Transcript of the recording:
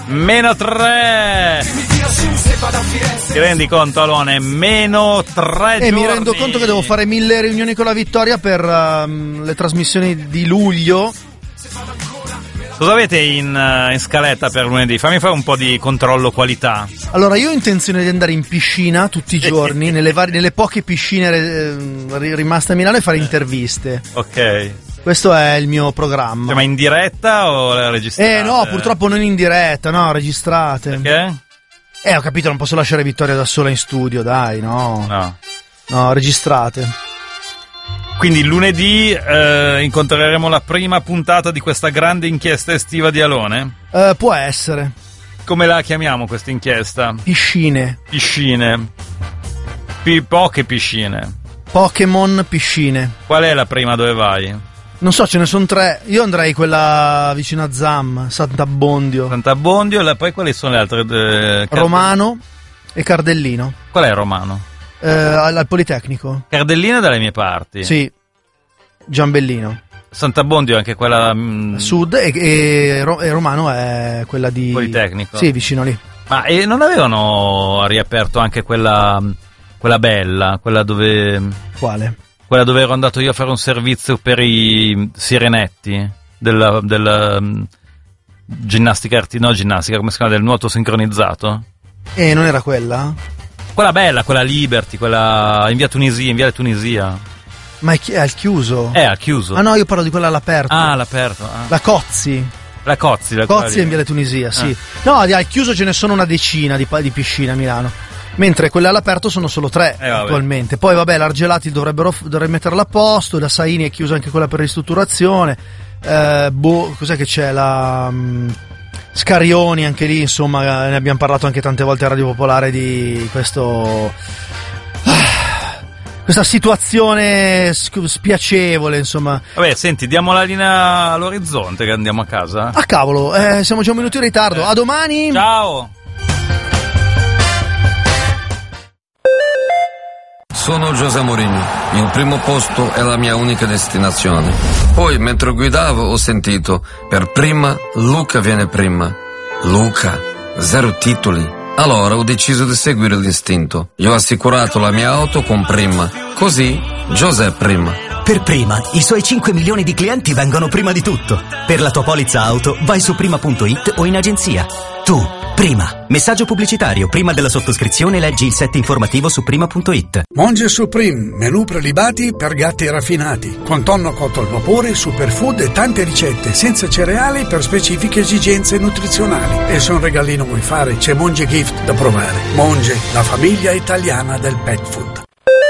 -3. Ti rendi conto, Alone? -3 giorni. Mi rendo conto che devo fare 1000 riunioni con la Vittoria per le trasmissioni di luglio. Cosa avete in scaletta per lunedì? Fammi fare un po' di controllo qualità. Allora, io ho intenzione di andare in piscina tutti i giorni, nelle poche piscine rimaste a Milano, e fare interviste. Ok. Questo è il mio programma. Ma in diretta o registrate? No, purtroppo non in diretta, no, registrate. Perché? Ho capito, non posso lasciare Vittoria da sola in studio, dai, no. No, registrate. Quindi lunedì incontreremo la prima puntata di questa grande inchiesta estiva di Alone? Può essere. Come la chiamiamo questa inchiesta? Piscine. Poche piscine. Pokémon piscine. Qual è la prima dove vai? Non so, ce ne sono 3. Io andrei quella vicino a Zam, Sant'Abbondio, e poi quali sono le altre? Romano e Cardellino. Qual è Romano? Al Politecnico. Cardellino è dalle mie parti. Sì, Giambellino. Sant'Abbondio è anche quella sud, e Romano è quella di Politecnico. Sì, vicino lì. Ma non avevano riaperto anche quella bella, quella dove... Quale? Quella dove ero andato io a fare un servizio per i sirenetti della ginnastica, come si chiama, del nuoto sincronizzato. Non era quella? Quella bella, quella Liberty, quella in Viale Tunisia. Ma è al chiuso? È al chiuso. Ah no, io parlo di quella all'aperto. Ah, all'aperto. Ah. La Cozzi. La Cozzi è in Viale Tunisia, sì. No, al chiuso ce ne sono una decina di piscine a Milano. Mentre quelle all'aperto sono solo 3 attualmente. Poi vabbè, l'Argelati dovrei metterla a posto, la Saini è chiusa anche quella per ristrutturazione. Cos'è che c'è? La Scarioni, anche lì, insomma, ne abbiamo parlato anche tante volte a Radio Popolare di questa situazione spiacevole, insomma. Vabbè, senti, diamo la linea all'orizzonte che andiamo a casa. Ah cavolo, siamo già un minuto in ritardo. A domani. Ciao. Sono José Mourinho, il primo posto è la mia unica destinazione. Poi, mentre guidavo, ho sentito, per prima, Luca viene prima. Luca, 0 titoli. Allora ho deciso di seguire l'istinto. Io ho assicurato la mia auto con Prima. Così, José prima. Per Prima, i suoi 5 milioni di clienti vengono prima di tutto. Per la tua polizza auto, vai su prima.it o in agenzia. Tu, Prima. Messaggio pubblicitario. Prima della sottoscrizione leggi il set informativo su prima.it. Monge Supreme, menù prelibati per gatti raffinati, con tonno cotto al vapore, superfood e tante ricette, senza cereali per specifiche esigenze nutrizionali. E se un regalino vuoi fare, c'è Monge Gift da provare. Monge, la famiglia italiana del pet food.